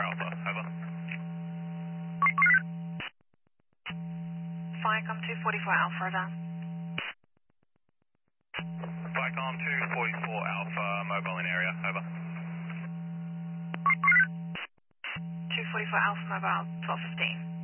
Alpha, over. Viacom 244 Alpha, over. Viacom 244 Alpha, mobile in area, over. 244 Alpha, mobile 1215.